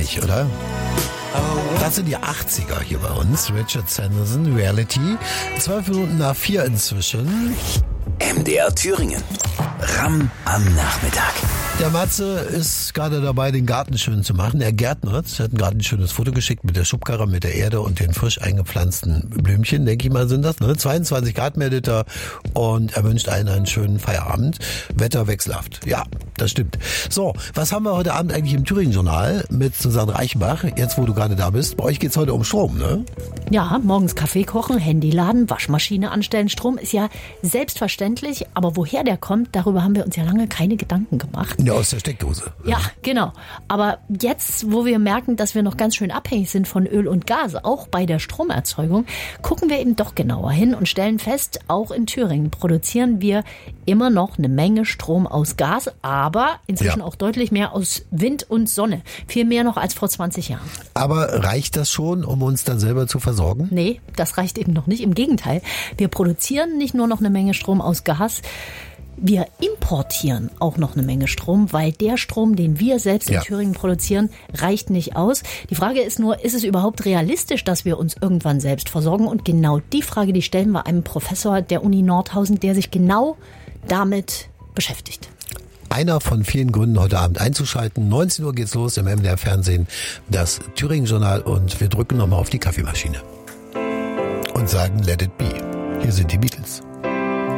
nicht, oder? Das sind die 80er hier bei uns. Richard Sanderson, Reality. 12 Minuten nach 4 inzwischen. MDR Thüringen. Ramm am Nachmittag. Der Matze ist gerade dabei, den Garten schön zu machen. Er gärtnert, hat gerade ein schönes Foto geschickt mit der Schubkarre, mit der Erde und den frisch eingepflanzten Blümchen, denke ich mal sind das. 22 Grad meldet er und er wünscht allen einen schönen Feierabend. Wetter wechselhaft. Ja, das stimmt. So, was haben wir heute Abend eigentlich im Thüringen-Journal mit Susanne Reichenbach? Jetzt, wo du gerade da bist. Bei euch geht's heute um Strom, ne? Ja, morgens Kaffee kochen, Handy laden, Waschmaschine anstellen. Strom ist ja selbstverständlich, aber woher der kommt, darüber haben wir uns ja lange keine Gedanken gemacht. Ja, aus der Steckdose. Ja, genau. Aber jetzt, wo wir merken, dass wir noch ganz schön abhängig sind von Öl und Gas, auch bei der Stromerzeugung, gucken wir eben doch genauer hin und stellen fest, auch in Thüringen produzieren wir immer noch eine Menge Strom aus Gas, aber inzwischen auch deutlich mehr aus Wind und Sonne. Viel mehr noch als vor 20 Jahren. Aber reicht das schon, um uns dann selber zu versorgen? Nee, das reicht eben noch nicht. Im Gegenteil, wir produzieren nicht nur noch eine Menge Strom aus Gas, wir importieren auch noch eine Menge Strom, weil der Strom, den wir selbst in Thüringen produzieren, reicht nicht aus. Die Frage ist nur, ist es überhaupt realistisch, dass wir uns irgendwann selbst versorgen? Und genau die Frage, die stellen wir einem Professor der Uni Nordhausen, der sich genau damit beschäftigt. Einer von vielen Gründen, heute Abend einzuschalten. 19 Uhr geht's los im MDR Fernsehen, das Thüringen-Journal, und wir drücken nochmal auf die Kaffeemaschine und sagen Let it be. Hier sind die Beatles.